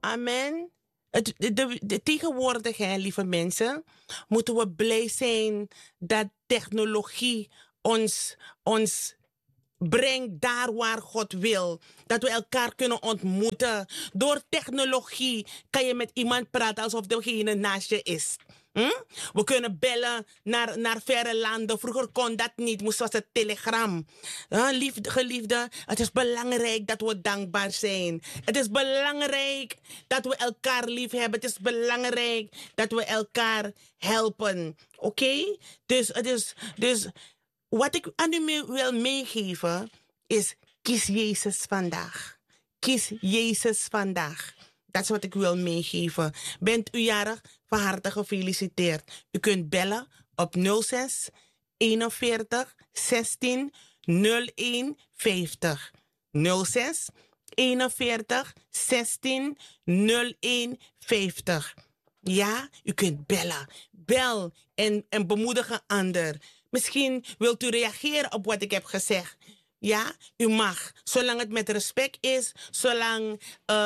amen. Tegenwoordig, hè, lieve mensen, moeten we blij zijn dat technologie ons brengt daar waar God wil. Dat we elkaar kunnen ontmoeten. Door technologie kan je met iemand praten alsof degene naast je is. Hm? We kunnen bellen naar verre landen. Vroeger kon dat niet, moest was het telegram. Geliefde, het is belangrijk dat we dankbaar zijn. Het is belangrijk dat we elkaar lief hebben. Het is belangrijk dat we elkaar helpen. Oké? Dus wat ik aan u wil meegeven is: kies Jezus vandaag. Kies Jezus vandaag. Dat is wat ik wil meegeven. Bent u jarig? Van harte gefeliciteerd. U kunt bellen op 06 41 16 01 50. 06 41 16 01 50. Ja, u kunt bellen. Bel en bemoedig een ander. Misschien wilt u reageren op wat ik heb gezegd. Ja, u mag. Zolang het met respect is, zolang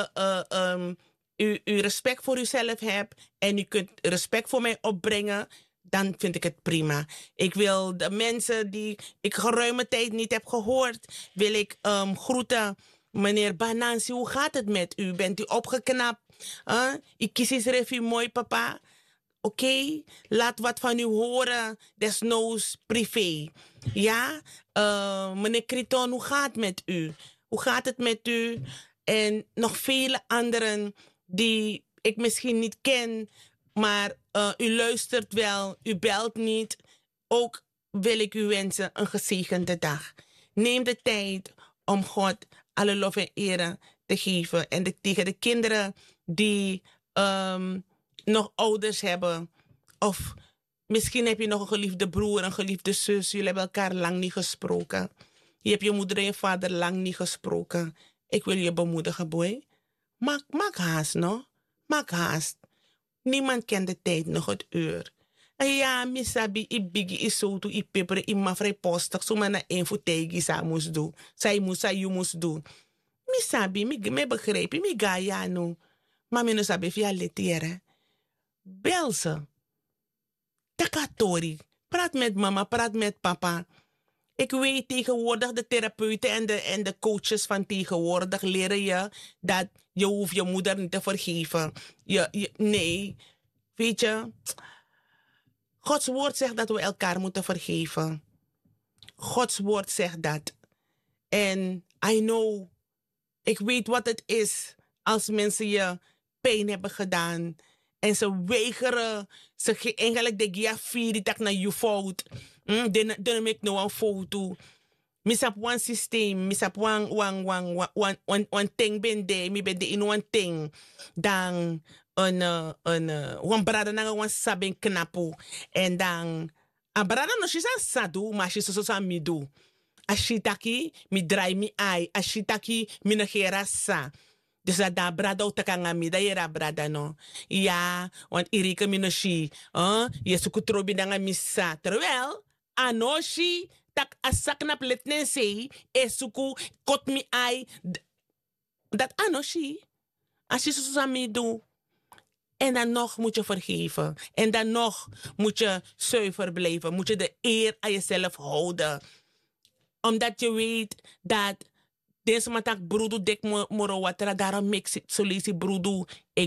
u respect voor uzelf hebt en u kunt respect voor mij opbrengen, dan vind ik het prima. Ik wil de mensen die ik geruime tijd niet heb gehoord, wil ik groeten. Meneer Banansi, hoe gaat het met u? Bent u opgeknapt? Ik kies eens even mooi, papa. Oké, laat wat van u horen, desnoods privé. Ja, meneer Kriton, hoe gaat het met u? Hoe gaat het met u? En nog vele anderen die ik misschien niet ken, maar u luistert wel, u belt niet. Ook wil ik u wensen een gezegende dag. Neem de tijd om God alle lof en eer te geven. En tegen de kinderen die nog ouders hebben. Of misschien heb je nog een geliefde broer, een geliefde zus. Jullie hebben elkaar lang niet gesproken. Je hebt je moeder en je vader lang niet gesproken. Ik wil je bemoedigen, boy. Maak haast, no? Maak haast. Niemand kent de tijd, nog het uur. En ja, misabi, i bigi, i soto, i pepere, i mafre postig. Zo maar na een voetegi sa moest doen. Zij moest doen. Misabi, me begreep, mi ga ja nu. Maar me no sabi via letiere. Bel ze. Takatori. Praat met mama, praat met papa. Ik weet tegenwoordig, de therapeuten en de coaches van tegenwoordig leren je dat je hoeft je moeder niet te vergeven. Nee, weet je, Gods woord zegt dat we elkaar moeten vergeven. Gods woord zegt dat. En I know, ik weet wat het is als mensen je pijn hebben gedaan. En ze weigeren, eigenlijk de gia vier die naar je fout. Dan make no een foto. Misap one systeem, misap one thing ben de, mi ben de in one thing. Dan one brada na one sabin knapu. En dan, a brada no she sa sadu, maar she so sa mi do. Ashitaki, mi dry mi ai. Ashitaki, mi na gera sa. Dus dat brada ook te mi, dat je brada no. Ja, want irike mi no shi. Je zoekt trobi na misa. Terwijl, anoshi, tak asak na pletnen sei, esuku, kot mi ai. Dat anoshi. Als je zo samen doet. En dan nog moet je vergeven. En dan nog moet je zuiver blijven. Moet je de eer aan jezelf houden. Omdat je weet dat deze matak broedu dek moro watera daarom mek solisi broedu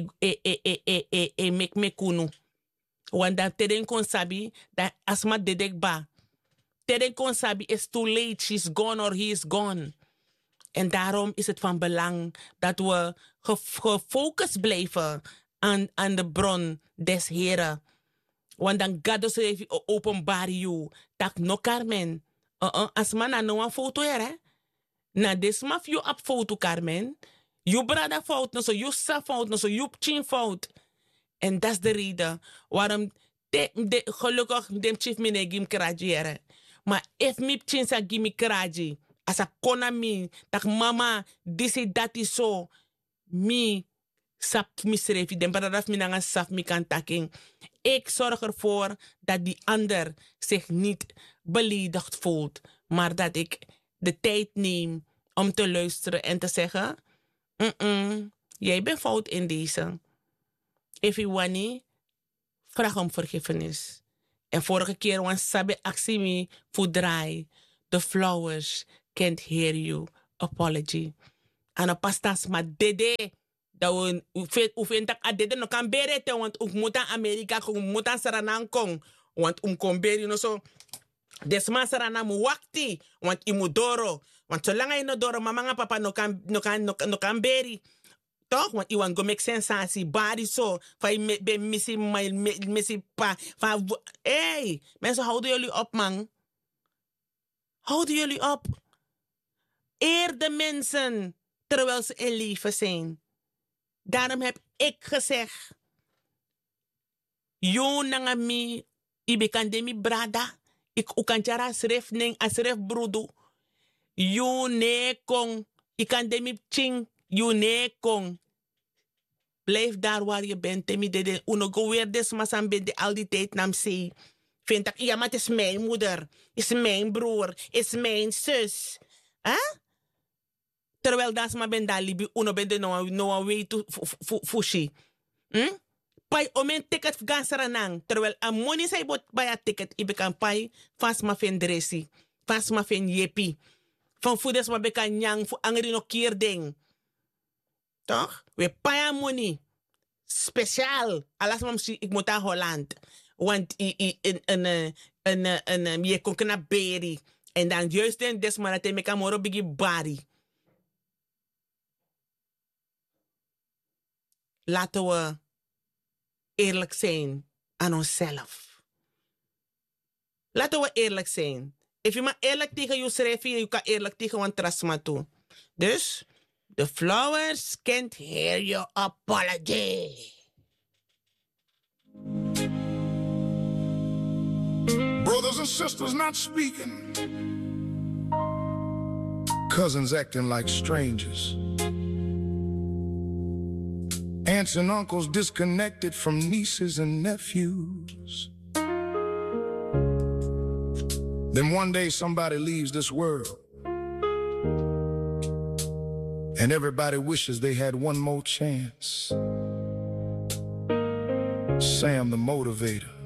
mek mekunu. Want dat teden kon sabi dat asma dedek ba. Teden kon sabi is too late, she's gone or he is gone. En daarom is het van belang dat we gefocust blijven aan de bron des Heren. Want dan God dus even openbaar je. Tak no Carmen. Asma na no een foto hè. Na desma you up foto Carmen. You brada fout, no so you sa fout, no so you chin fout. En dat is de reden waarom gelukkig dem chief mine gim kraji hè. Maar if mi chin sa gimi kraji, as a kona mi, tak mama, disi dati so, mi sap misrefi, den badadaf mi nanga saf mi kan taking. Ik zorg ervoor dat die ander zich niet beledigd voelt, maar dat ik de tijd neem om te luisteren en te zeggen, Jij bent fout in deze. If you want, vraag om vergiffenis. En vorige keer was Sabe Aksimi voor draai. The flowers can't hear you. Apology. En pastas maar dede. Dat we vindt dat dede no kan bereten. Want we moeten Amerika, we moeten Saranang kong. Want kon beri no so. Desma Saranang mu wakti. Want imu doro. Want zolang je no doro, mama en papa no kan beri. Toch? Want iwan go make sensatie. Bari zo. Van je missie pa. Hey, mensen, houden jullie op, man. Houden jullie op. Eer de mensen terwijl ze in leven zijn. Daarom heb ik gezegd. Yo nangami ibekandemi brada. Ik ukantjara sref ning asref brudu. Yo ne kong. Ikandemi ching. Yo ne kong. Blijf daar waar je bent. Temi dede uno go weer des masan bende al die tijd nam see. Vind ik, ja, maar het is mijn moeder. Is mijn broer. Is mijn zus. Huh? Terwijl dat maar ben daar libi uno bende no way to fushi. Pai omen ticket gaan saranang. Terwijl a money say bot bij a ticket ibe kan pai fast ma fen dressi. Fast ma fen yepi. Van voeders ma bekan nyang fu angri no kier ding. Toch? We pai money. Speciaal. Alas mam si ik moet aan Holland. Want je kon kna beri. En dan juist den desmarate me kan moro bigi bari. Laten we eerlijk zijn aan onszelf. Laten we eerlijk zijn. Als je maar eerlijk tegen je schrijft, je kan eerlijk tegen een trasma toe. Dus, the flowers can't hear your apology. Brothers and sisters not speaking. Cousins acting like strangers. Aunts and uncles disconnected from nieces and nephews. Then one day somebody leaves this world. And everybody wishes they had one more chance. Sam the motivator